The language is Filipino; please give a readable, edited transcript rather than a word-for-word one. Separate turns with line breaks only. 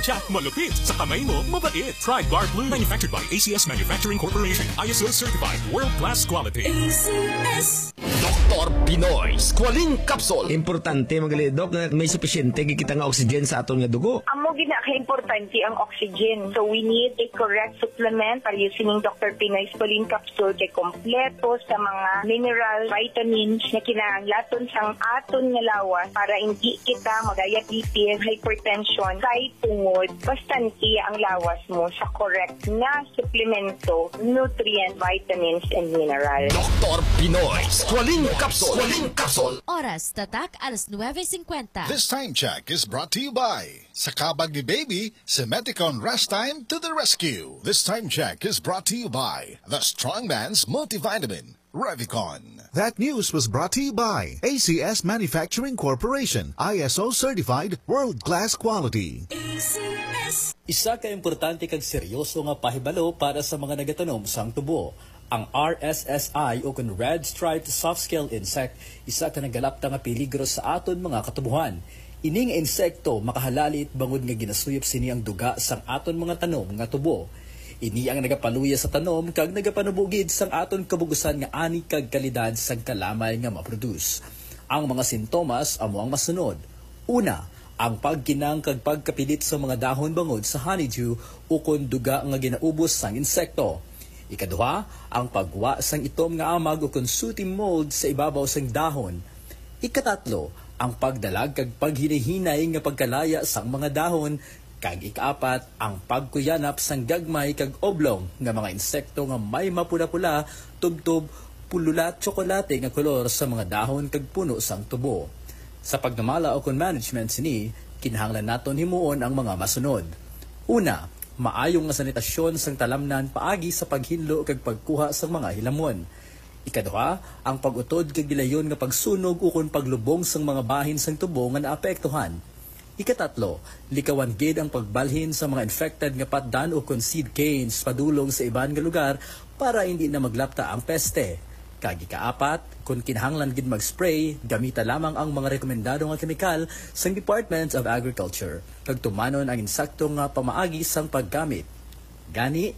Jack malupit sa kamay mo, mabait. Try Guard Blue, manufactured by ACS Manufacturing Corporation. ISO certified, world-class quality.
ACS.
Dr. Pinoy Squalene Capsule.
Importante magali Dok na may sufisyente kita nga oxygen sa aton nga dugo.
Amo ginaka-importante ang oxygen. So we need a correct supplement para using Dr. Pinoy Squalene Capsule kay kompleto sa mga mineral, vitamins na kinahanglaton sang aton nga lawas para hindi kita mag-diabetes, hypertension, kahit tungod. Bastante ang lawas mo sa correct na supplemento, nutrient, vitamins, and minerals.
Dr. Pinoy Squalene Capsule. Squalene Capsule.
Oras tatak alas 9:50.
This time check is brought to you by sa kabag ni baby, Semeticon Rest Time to the rescue. This time check is brought to you by the Strongman's Multivitamin, Revicon.
That news was brought to you by ACS Manufacturing Corporation, ISO certified, world-class quality.
ACS.
Isa ka importante kag seryoso nga pahibalo para sa mga nagatanom sang tubo. Ang RSSI o kung Red Striped Soft-Scale Insect, isa ka nagalapta nga peligro sa aton mga katubuhan. Ining insekto makahalalit bangod nga ginasuyop sini ang duga sang aton mga tanom nga tubo. Ini ang nagapaluya sa tanom kag nagapanubugid sang aton kabugusan nga ani kag kalidad sang kalamay nga maproduce. Ang mga sintomas amo ang masunod. Una, ang pagkinang kag pagkapilit sa mga dahon bangod sa honeydew o kung duga nga ginaubos sang insekto. Ikaduha, ang pagwa sang itom nga amag o kung sooty mold sa ibabaw sang dahon. Ikatatlo, ang pagdalag kag paghinahinay nga pagkalaya sang mga dahon. Kag ikaapat, ang pagkuyanap sang gagmay kag oblong nga mga insekto nga may mapula-pula, tubtob, pulula, tsokolate nga kolor sa mga dahon kag puno sang tubo. Sa paggamala o kung management sini, kinahanglan naton himuon ang mga masunod. Una, maayong nga sanitasyon sang talamnan paagi sa paghinlo kag pagkuha sang mga hilamon. Ikaduha, ang pag-utod kag gilayon nga pagsunog ukon paglubong sang mga bahin sang tubo nga naapektuhan. Ikatatlo, likawan gid ang pagbalhin sa mga infected nga patdan o kung seed canes padulong sa iban nga lugar para hindi na maglapta ang peste. Kag ikaapat, kung kinahanglan gid mag-spray, gamita lamang ang mga rekomendado nga kemikal sang Department of Agriculture kag tumanon ang insekto nga pamaagi sang paggamit. Gani,